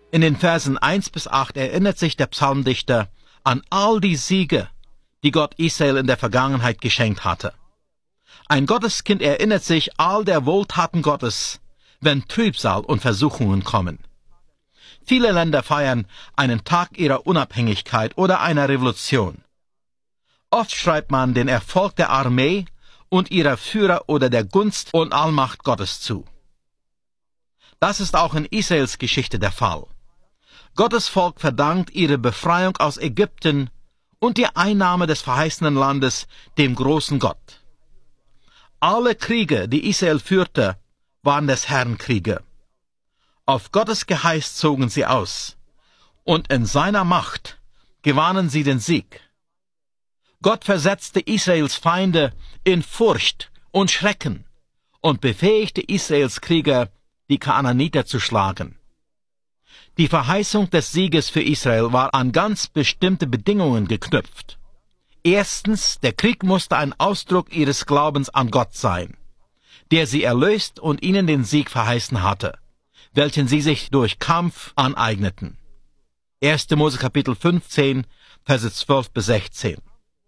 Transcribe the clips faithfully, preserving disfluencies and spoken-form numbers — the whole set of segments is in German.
In den Versen eins bis acht erinnert sich der Psalmdichter an all die Siege, die Gott Israel in der Vergangenheit geschenkt hatte. Ein Gotteskind erinnert sich all der Wohltaten Gottes, wenn Trübsal und Versuchungen kommen. Viele Länder feiern einen Tag ihrer Unabhängigkeit oder einer Revolution. Oft schreibt man den Erfolg der Armee und ihrer Führer oder der Gunst und Allmacht Gottes zu. Das ist auch in Israels Geschichte der Fall. Gottes Volk verdankt ihre Befreiung aus Ägypten und die Einnahme des verheißenen Landes dem großen Gott. Alle Kriege, die Israel führte, waren des Herrn Kriege. Auf Gottes Geheiß zogen sie aus, und in seiner Macht gewannen sie den Sieg. Gott versetzte Israels Feinde in Furcht und Schrecken und befähigte Israels Krieger, die Kanaaniter zu schlagen. Die Verheißung des Sieges für Israel war an ganz bestimmte Bedingungen geknüpft. Erstens, der Krieg musste ein Ausdruck ihres Glaubens an Gott sein, der sie erlöst und ihnen den Sieg verheißen hatte, welchen sie sich durch Kampf aneigneten. erster Mose Kapitel fünfzehn, Verse zwölf bis sechzehn.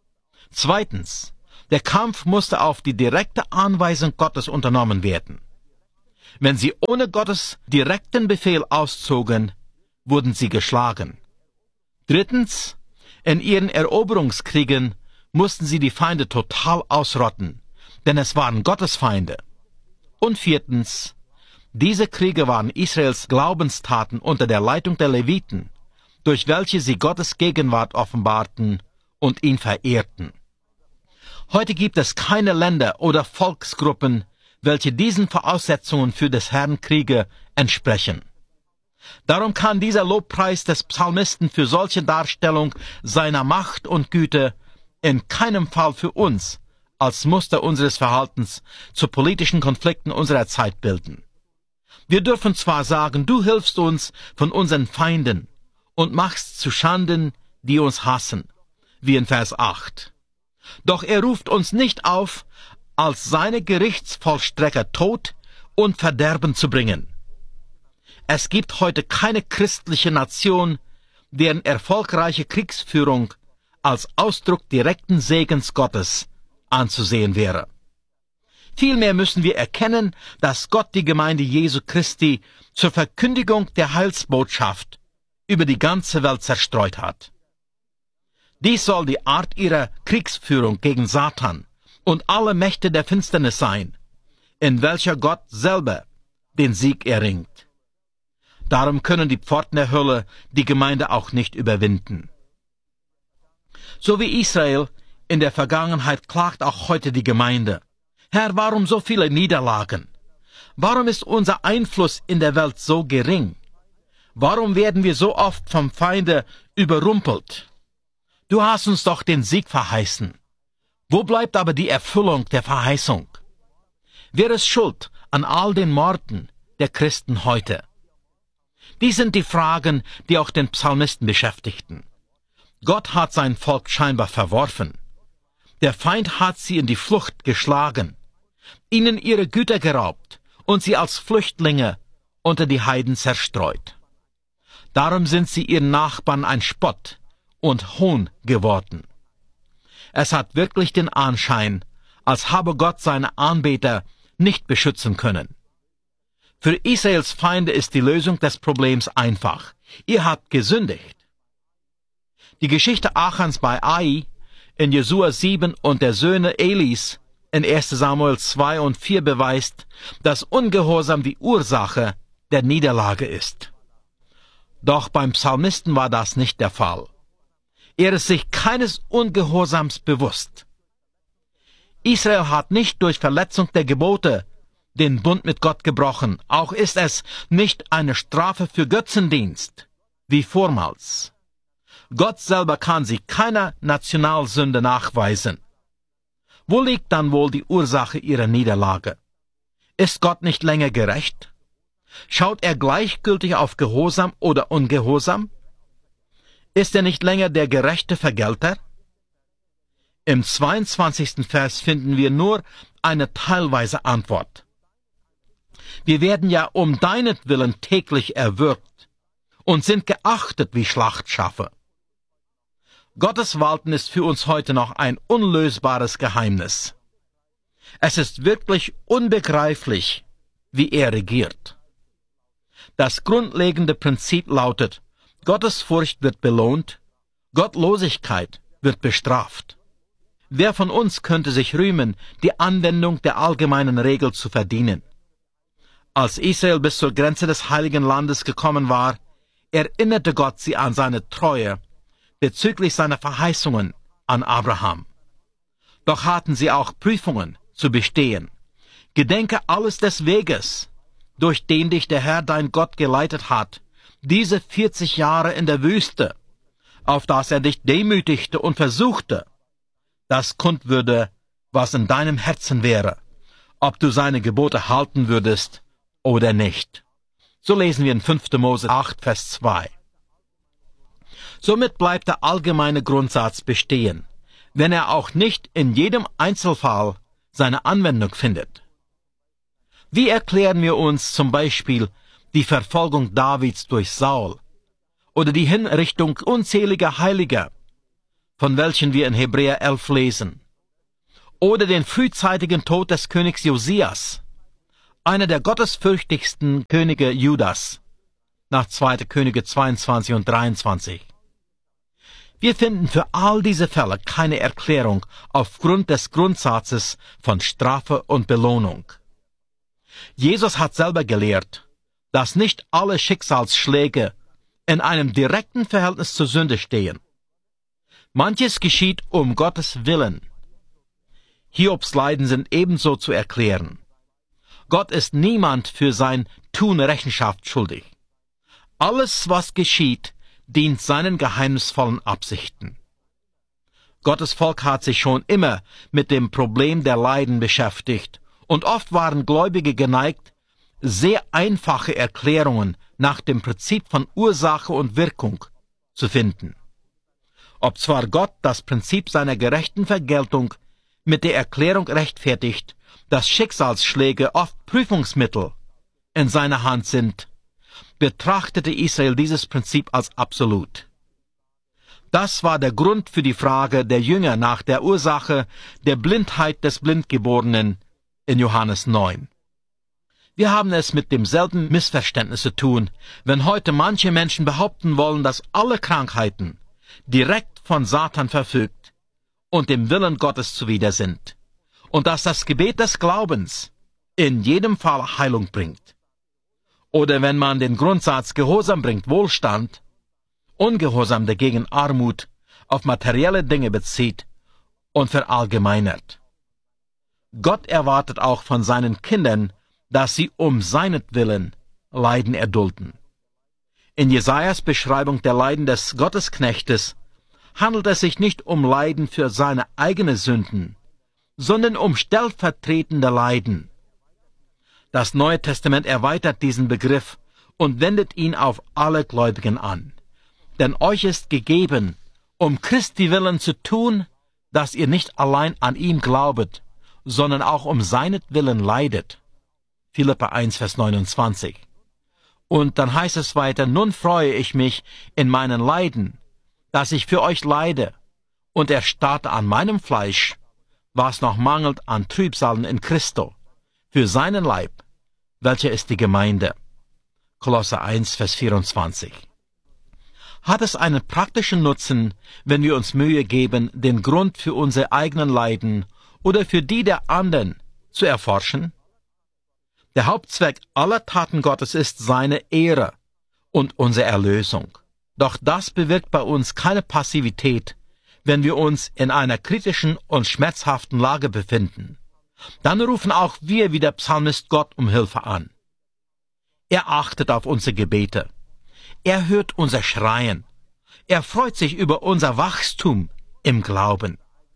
Zweitens, der Kampf musste auf die direkte Anweisung Gottes unternommen werden. Wenn sie ohne Gottes direkten Befehl auszogen, wurden sie geschlagen. Drittens, in ihren Eroberungskriegen mussten sie die Feinde total ausrotten, denn es waren Gottes Feinde. Und viertens, diese Kriege waren Israels Glaubenstaten unter der Leitung der Leviten, durch welche sie Gottes Gegenwart offenbarten und ihn verehrten. Heute gibt es keine Länder oder Volksgruppen, welche diesen Voraussetzungen für des Herrn Kriege entsprechen. Darum kann dieser Lobpreis des Psalmisten für solche Darstellung seiner Macht und Güte in keinem Fall für uns als Muster unseres Verhaltens zu politischen Konflikten unserer Zeit bilden. Wir dürfen zwar sagen, du hilfst uns von unseren Feinden und machst zu Schanden, die uns hassen, wie in Vers acht. Doch er ruft uns nicht auf, als seine Gerichtsvollstrecker Tod und Verderben zu bringen. Es gibt heute keine christliche Nation, deren erfolgreiche Kriegsführung als Ausdruck direkten Segens Gottes anzusehen wäre. Vielmehr müssen wir erkennen, dass Gott die Gemeinde Jesu Christi zur Verkündigung der Heilsbotschaft über die ganze Welt zerstreut hat. Dies soll die Art ihrer Kriegsführung gegen Satan und alle Mächte der Finsternis sein, in welcher Gott selber den Sieg erringt. Darum können die Pforten der Hölle die Gemeinde auch nicht überwinden. So wie Israel in der Vergangenheit klagt auch heute die Gemeinde: Herr, warum so viele Niederlagen? Warum ist unser Einfluss in der Welt so gering? Warum werden wir so oft vom Feinde überrumpelt? Du hast uns doch den Sieg verheißen. Wo bleibt aber die Erfüllung der Verheißung? Wer ist schuld an all den Morden der Christen heute? Dies sind die Fragen, die auch den Psalmisten beschäftigten. Gott hat sein Volk scheinbar verworfen. Der Feind hat sie in die Flucht geschlagen, ihnen ihre Güter geraubt und sie als Flüchtlinge unter die Heiden zerstreut. Darum sind sie ihren Nachbarn ein Spott und Hohn geworden. Es hat wirklich den Anschein, als habe Gott seine Anbeter nicht beschützen können. Für Israels Feinde ist die Lösung des Problems einfach. Ihr habt gesündigt. Die Geschichte Achans bei Ai in Jesua sieben und der Söhne Elis in erster Samuel zwei und vier beweist, dass Ungehorsam die Ursache der Niederlage ist. Doch beim Psalmisten war das nicht der Fall. Er ist sich keines Ungehorsams bewusst. Israel hat nicht durch Verletzung der Gebote den Bund mit Gott gebrochen. Auch ist es nicht eine Strafe für Götzendienst, wie vormals. Gott selber kann sie keiner Nationalsünde nachweisen. Wo liegt dann wohl die Ursache ihrer Niederlage? Ist Gott nicht länger gerecht? Schaut er gleichgültig auf Gehorsam oder Ungehorsam? Ist er nicht länger der gerechte Vergelter? Im zweiundzwanzigsten Vers finden wir nur eine teilweise Antwort. Wir werden ja um deinetwillen täglich erwürgt und sind geachtet wie Schlachtschafe. Gottes Walten ist für uns heute noch ein unlösbares Geheimnis. Es ist wirklich unbegreiflich, wie er regiert. Das grundlegende Prinzip lautet, Gottesfurcht wird belohnt, Gottlosigkeit wird bestraft. Wer von uns könnte sich rühmen, die Anwendung der allgemeinen Regel zu verdienen? Als Israel bis zur Grenze des Heiligen Landes gekommen war, erinnerte Gott sie an seine Treue bezüglich seiner Verheißungen an Abraham. Doch hatten sie auch Prüfungen zu bestehen. Gedenke alles des Weges, durch den dich der Herr dein Gott geleitet hat, diese vierzig Jahre in der Wüste, auf das er dich demütigte und versuchte. Das kund würde, was in deinem Herzen wäre, ob du seine Gebote halten würdest oder nicht. So lesen wir in fünfter Mose acht, Vers zwei. Somit bleibt der allgemeine Grundsatz bestehen, wenn er auch nicht in jedem Einzelfall seine Anwendung findet. Wie erklären wir uns zum Beispiel die Verfolgung Davids durch Saul oder die Hinrichtung unzähliger Heiliger, von welchen wir in Hebräer elf lesen, oder den frühzeitigen Tod des Königs Josias, einer der gottesfürchtigsten Könige Judas, nach zweiter Könige zweiundzwanzig und dreiundzwanzig. Wir finden für all diese Fälle keine Erklärung aufgrund des Grundsatzes von Strafe und Belohnung. Jesus hat selber gelehrt, dass nicht alle Schicksalsschläge in einem direkten Verhältnis zur Sünde stehen. Manches geschieht um Gottes Willen. Hiobs Leiden sind ebenso zu erklären. Gott ist niemand für sein Tun Rechenschaft schuldig. Alles, was geschieht, dient seinen geheimnisvollen Absichten. Gottes Volk hat sich schon immer mit dem Problem der Leiden beschäftigt, und oft waren Gläubige geneigt, sehr einfache Erklärungen nach dem Prinzip von Ursache und Wirkung zu finden. Ob zwar Gott das Prinzip seiner gerechten Vergeltung mit der Erklärung rechtfertigt, dass Schicksalsschläge oft Prüfungsmittel in seiner Hand sind, betrachtete Israel dieses Prinzip als absolut. Das war der Grund für die Frage der Jünger nach der Ursache der Blindheit des Blindgeborenen in Johannes neun. Wir haben es mit demselben Missverständnis zu tun, wenn heute manche Menschen behaupten wollen, dass alle Krankheiten direkt von Satan verfügt und dem Willen Gottes zuwider sind, und dass das Gebet des Glaubens in jedem Fall Heilung bringt. Oder wenn man den Grundsatz Gehorsam bringt Wohlstand, Ungehorsam dagegen Armut auf materielle Dinge bezieht und verallgemeinert. Gott erwartet auch von seinen Kindern, dass sie um seinetwillen Leiden erdulden. In Jesajas Beschreibung der Leiden des Gottesknechtes handelt es sich nicht um Leiden für seine eigenen Sünden, sondern um stellvertretende Leiden. Das Neue Testament erweitert diesen Begriff und wendet ihn auf alle Gläubigen an. Denn euch ist gegeben, um Christi willen zu tun, dass ihr nicht allein an ihm glaubet, sondern auch um seinetwillen leidet. Philipper eins, Vers neunundzwanzig. Und dann heißt es weiter, nun freue ich mich in meinen Leiden, dass ich für euch leide, und erstarrte an meinem Fleisch, was noch mangelt an Trübsalen in Christo, für seinen Leib, welcher ist die Gemeinde. Kolosser eins, Vers vierundzwanzig. Hat es einen praktischen Nutzen, wenn wir uns Mühe geben, den Grund für unsere eigenen Leiden oder für die der anderen zu erforschen? Der Hauptzweck aller Taten Gottes ist seine Ehre und unsere Erlösung. Doch das bewirkt bei uns keine Passivität, wenn wir uns in einer kritischen und schmerzhaften Lage befinden. Dann rufen auch wir wie der Psalmist Gott um Hilfe an. Er achtet auf unsere Gebete. Er hört unser Schreien. Er freut sich über unser Wachstum im Glauben.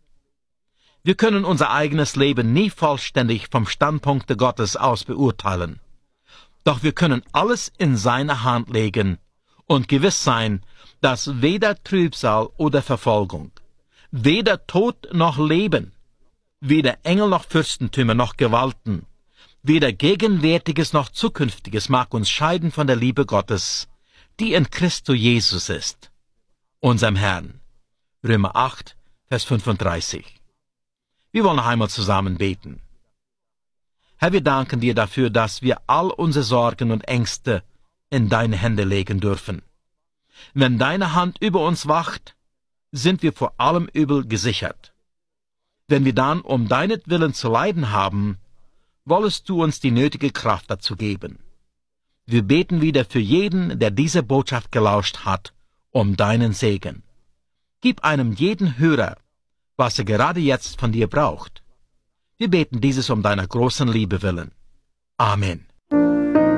Wir können unser eigenes Leben nie vollständig vom Standpunkt Gottes aus beurteilen. Doch wir können alles in seine Hand legen und gewiss sein, dass weder Trübsal oder Verfolgung, weder Tod noch Leben, weder Engel noch Fürstentümer noch Gewalten, weder Gegenwärtiges noch Zukünftiges mag uns scheiden von der Liebe Gottes, die in Christo Jesus ist, unserem Herrn. Römer acht, Vers fünfunddreißig. Wir wollen noch einmal zusammen beten. Herr, wir danken dir dafür, dass wir all unsere Sorgen und Ängste in deine Hände legen dürfen. Wenn deine Hand über uns wacht, sind wir vor allem Übel gesichert. Wenn wir dann um deinetwillen zu leiden haben, wollest du uns die nötige Kraft dazu geben. Wir beten wieder für jeden, der diese Botschaft gelauscht hat, um deinen Segen. Gib einem jeden Hörer, was er gerade jetzt von dir braucht. Wir beten dieses um deiner großen Liebe willen. Amen.